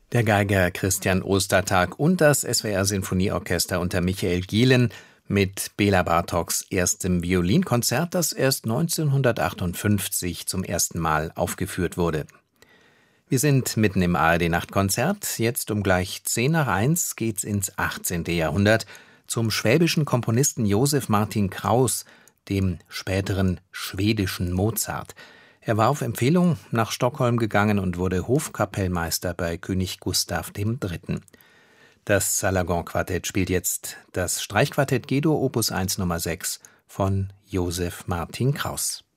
Der Geiger Christian Ostertag und das SWR-Sinfonieorchester unter Michael Gielen mit Bela Bartoks erstem Violinkonzert, das erst 1958 zum ersten Mal aufgeführt wurde. Wir sind mitten im ARD-Nachtkonzert. Jetzt um gleich 1:10 geht's ins 18. Jahrhundert zum schwäbischen Komponisten Joseph Martin Kraus, dem späteren schwedischen Mozart. Er war auf Empfehlung nach Stockholm gegangen und wurde Hofkapellmeister bei König Gustav III. Das Salagon-Quartett spielt jetzt das Streichquartett G-Dur Opus 1 Nummer 6 von Joseph Martin Kraus.